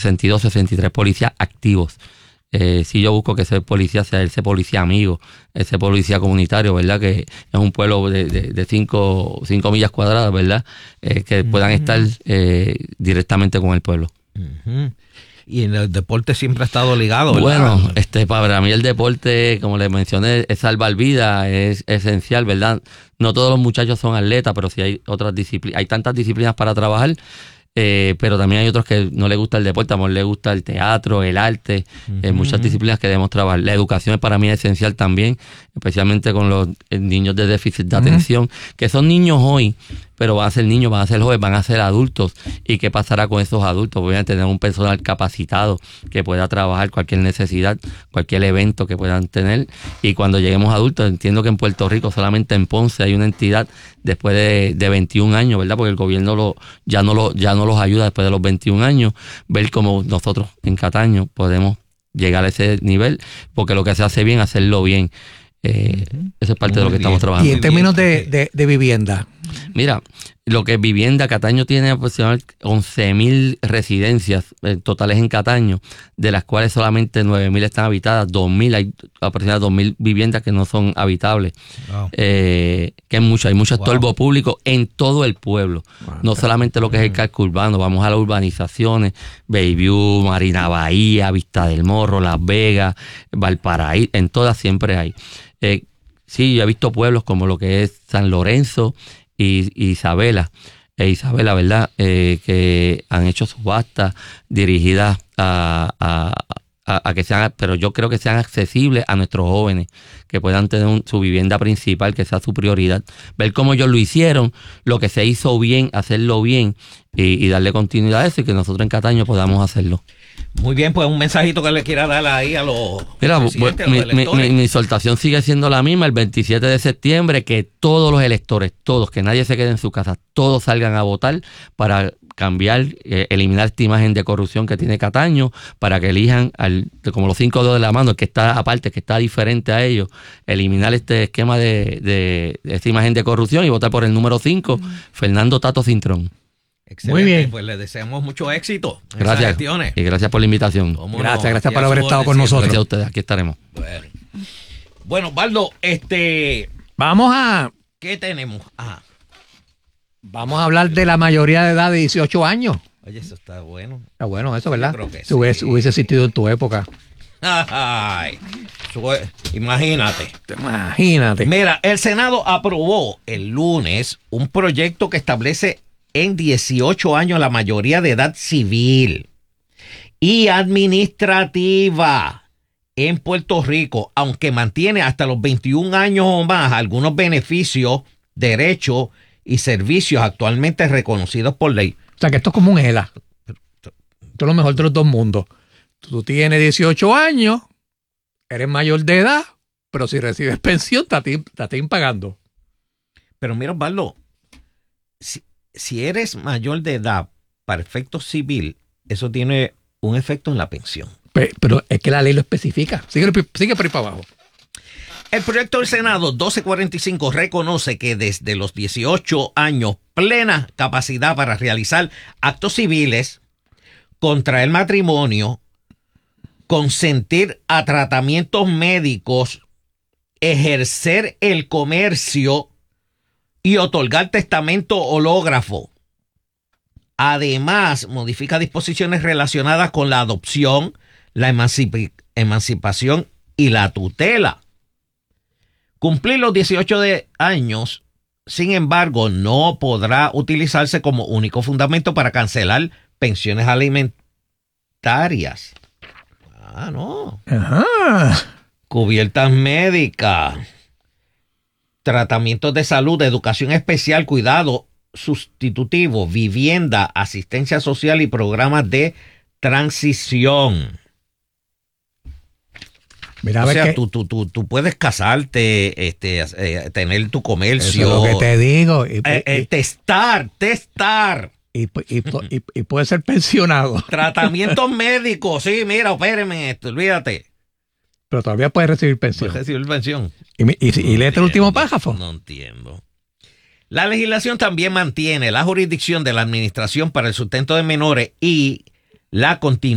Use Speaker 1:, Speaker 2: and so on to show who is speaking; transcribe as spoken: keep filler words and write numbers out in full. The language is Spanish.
Speaker 1: sesenta y dos, sesenta y tres policías activos. Eh, si yo busco que ese policía sea ese policía amigo, ese policía comunitario, ¿verdad? Que es un pueblo de, de, de cinco, cinco millas cuadradas, ¿verdad? Eh, que uh-huh. puedan estar eh, directamente con el pueblo.
Speaker 2: Uh-huh. Y en el deporte siempre ha estado ligado, ¿verdad?
Speaker 1: Bueno, este, para mí el deporte, como les mencioné, es salvar vidas, es esencial, ¿verdad? No todos los muchachos son atletas, pero sí hay otras disciplinas, hay tantas disciplinas para trabajar. Eh, pero también hay otros que no les gusta el deporte, a lo mejor les gusta el teatro, el arte, uh-huh. eh, muchas disciplinas que debemos trabajar. La educación para mí es esencial también, especialmente con los eh, niños de déficit de uh-huh. atención, que son niños hoy, pero van a ser niños, van a ser jóvenes, van a ser adultos. ¿Y qué pasará con esos adultos? Voy a tener un personal capacitado que pueda trabajar cualquier necesidad, cualquier evento que puedan tener. Y cuando lleguemos a adultos, entiendo que en Puerto Rico, solamente en Ponce, hay una entidad después de, de veintiún años, ¿verdad? Porque el gobierno lo, ya, no lo, ya no los ayuda después de los veintiún años, ver cómo nosotros en Cataño podemos llegar a ese nivel, porque lo que se hace bien, hacerlo bien. Eh, uh-huh. Eso es parte Muy de lo que bien. Estamos trabajando.
Speaker 3: Y en términos de, de, de vivienda.
Speaker 1: Mira, lo que es vivienda, Cataño tiene aproximadamente once mil residencias eh, totales en Cataño, de las cuales solamente nueve mil están habitadas, dos mil, hay aproximadamente dos mil viviendas que no son habitables. Wow. Eh, que es mucho, hay mucho estorbo wow. público en todo el pueblo, wow. no solamente lo que es el casco urbano, vamos a las urbanizaciones, Bayview, Marina Bahía, Vista del Morro, Las Vegas, Valparaíso, en todas siempre hay. Eh, sí, yo he visto pueblos como lo que es San Lorenzo y, y Isabela, e Isabela, ¿verdad? Eh, que han hecho subastas dirigidas a, a, a, a que sean, pero yo creo que sean accesibles a nuestros jóvenes, que puedan tener un, su vivienda principal, que sea su prioridad. Ver cómo ellos lo hicieron, lo que se hizo bien, hacerlo bien y, y darle continuidad a eso y que nosotros en Cataño podamos hacerlo.
Speaker 2: Muy bien, pues un mensajito que le quiera dar ahí a los
Speaker 1: Mira, mi, mi, mi, mi exhortación sigue siendo la misma, el veintisiete de septiembre, que todos los electores, todos, que nadie se quede en su casa, todos salgan a votar para cambiar, eh, eliminar esta imagen de corrupción que tiene Cataño, para que elijan, al, como los cinco dedos de la mano, el que está aparte, que está diferente a ellos, eliminar este esquema de, de, de esta imagen de corrupción y votar por el número cinco, mm. Fernando Tato Cintrón.
Speaker 2: Excelente. Muy bien. Pues le deseamos mucho éxito.
Speaker 1: Gracias. Y gracias por la invitación.
Speaker 3: Gracias, no? gracias por haber estado con nosotros.
Speaker 1: Gracias a ustedes, aquí estaremos.
Speaker 2: Bueno, bueno Baldo, este...
Speaker 3: Vamos a...
Speaker 2: ¿Qué tenemos? Ajá.
Speaker 3: Vamos a hablar de la mayoría de edad de dieciocho años.
Speaker 2: Oye, eso está bueno.
Speaker 3: Está bueno eso, ¿verdad?
Speaker 2: Yo creo que
Speaker 3: si sí. hubiese, hubiese existido en tu época.
Speaker 2: Ay, imagínate.
Speaker 3: Imagínate.
Speaker 2: Mira, el Senado aprobó el lunes un proyecto que establece en dieciocho años la mayoría de edad civil y administrativa en Puerto Rico, aunque mantiene hasta los veintiún años o más algunos beneficios, derechos y servicios actualmente reconocidos por ley.
Speaker 3: O sea que esto es como un E L A. Esto es lo mejor de los dos mundos. Tú tienes dieciocho años, eres mayor de edad, pero si recibes pensión, te están pagando.
Speaker 2: Pero mira, Osvaldo, si Si eres mayor de edad para efectos civil, eso tiene un efecto en la pensión.
Speaker 3: Pero, pero es que la ley lo especifica. Sigue, sigue por ahí para abajo.
Speaker 2: El proyecto del Senado doce cuarenta y cinco reconoce que desde los dieciocho años, plena capacidad para realizar actos civiles, contraer matrimonio, consentir a tratamientos médicos, ejercer el comercio y otorgar testamento hológrafo. Además, modifica disposiciones relacionadas con la adopción, la emancip- emancipación y la tutela. Cumplir los dieciocho de años, sin embargo, no podrá utilizarse como único fundamento para cancelar pensiones alimentarias. Ah, no.
Speaker 3: Ajá.
Speaker 2: Cubiertas médicas, tratamientos de salud, educación especial, cuidado sustitutivo, vivienda, asistencia social y programas de transición.
Speaker 3: Mira,
Speaker 2: o sea,
Speaker 3: que...
Speaker 2: tú, tú, tú, tú puedes casarte, este, eh, tener tu comercio.
Speaker 3: Eso es lo que te digo. Y,
Speaker 2: eh, eh,
Speaker 3: y,
Speaker 2: testar, testar.
Speaker 3: Y, y, y, y puede ser pensionado.
Speaker 2: Tratamientos médicos, sí, mira, opéreme esto, olvídate.
Speaker 3: Pero todavía puedes recibir pensión.
Speaker 2: Puedes recibir pensión.
Speaker 3: Y, y, y, no y léete el último párrafo.
Speaker 2: No entiendo. La legislación también mantiene la jurisdicción de la administración para el sustento de menores y la continuidad